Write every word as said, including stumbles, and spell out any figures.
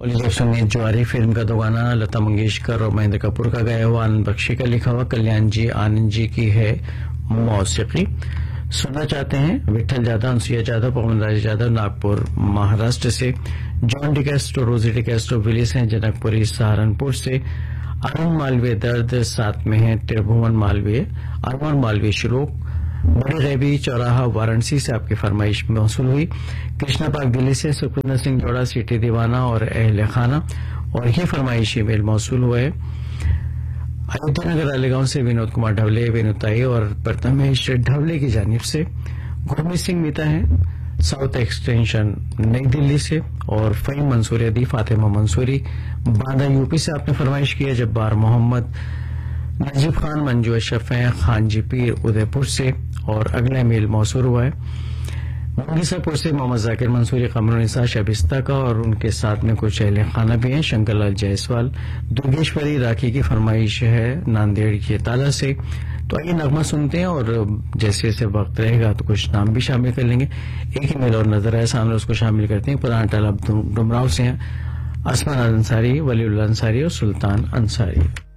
اور سنیے جواری فلم کا دو گانا لتا منگیشکر اور مہندر کپور کا گایا ہوا، آنند بخشی کا لکھا ہوا، کلیان جی آنند جی کی ہے موسیقی. سننا چاہتے ہیں وٹھل جادو، انسویا جادو، پون راج جادو ناگپور مہاراشٹر سے، جان ڈیکیسٹو روزی ڈیکیسٹو ولیس ہیں جنک پوری سہارنپور سے، ارون مالوی درد ساتھ میں ہیں تربھون مالوی، ارون مالوی شلوک بڑی ریبی چوراہا وارانسی سے آپ کی فرمائش موصول ہوئی. کرشنا پاک دلی سے سکھوندر سنگھ جوڑا سٹی دیوانہ اور اہل خانہ، اور یہ فرمائش ای میل موصول ہوا ہے ایودھیا نگر علیگاؤں سے ونود کمار ڈھولے، ونوتائی اور پرتمیش ڈھولے کی جانب سے. گرمیت سنگھ میتا ہیں ساؤتھ ایکسٹینشن نئی دلی سے، اور فہیم منصوری دی فاطمہ منصوری باندہ یو پی سے آپ نے فرمائش کی ہے. جبار محمد، نجیب خان، منجو اشرف ہیں خان جی پیر ادے پور سے، اور اگلا میل موصول ہوا ہے منگیسا پور سے محمد ذاکر منصوری، قمر النساء شبستہ کا، اور ان کے ساتھ میں کچھ اہل خانہ بھی ہیں. شنکر لال جائسوال، درگیشوری راکھی کی فرمائش ہے ناندیڑ کے تالا سے. تو آئیے نغمہ سنتے ہیں، اور جیسے جیسے وقت رہے گا تو کچھ نام بھی شامل کر لیں گے. ایک ہی میل اور نظر آئے سامنے، اس کو شامل کرتے ہیں. پرانا ٹالب ڈمراؤ سے ہیں اسمان انصاری، ولی اللہ انصاری اور سلطان انصاری.